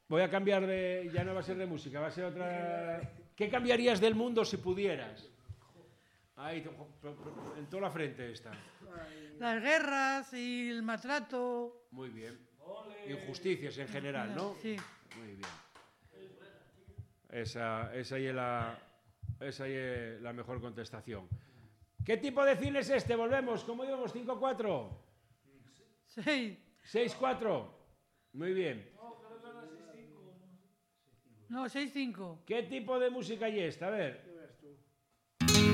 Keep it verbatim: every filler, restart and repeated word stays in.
Voy a cambiar de... Ya no va a ser de música, va a ser otra... ¿Qué cambiarías del mundo si pudieras? Ahí, en toda la frente esta. Las guerras y el maltrato. Muy bien. Injusticias en general, ¿no? Sí. Muy bien. Esa, esa ahí es la, esa ahí es la mejor contestación. ¿Qué tipo de cine es este? Volvemos. ¿Cómo íbamos? ¿cinco cuatro? seis. ¿seis cuatro? Muy bien. No, seis cinco. ¿Qué tipo de música hay esta? A ver.